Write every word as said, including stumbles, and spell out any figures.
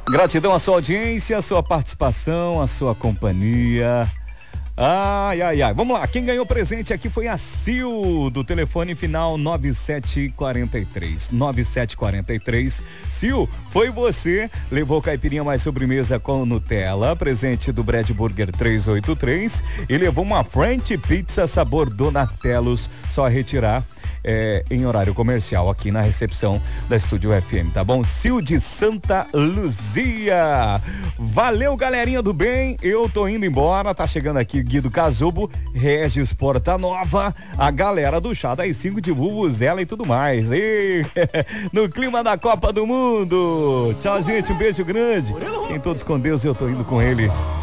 Gratidão à sua audiência, à sua participação, à sua companhia. Ai, ai, ai. Vamos lá, quem ganhou presente aqui foi a Sil, do telefone final nove sete quatro três. nove sete quatro três. Sil, foi você, levou caipirinha mais sobremesa com Nutella, presente do Bread Burger trezentos e oitenta e três e levou uma French Pizza sabor Donatellos, só retirar É, em horário comercial aqui na recepção da Estúdio F M, tá bom? Sil de Santa Luzia. Valeu, galerinha do bem. Eu tô indo embora. Tá chegando aqui Guido Casubo, Regis Porta Nova, a galera do Chá das cinco de Vuvuzela e tudo mais. E, no clima da Copa do Mundo. Tchau, gente. Um beijo grande. Em todos com Deus, eu tô indo com ele.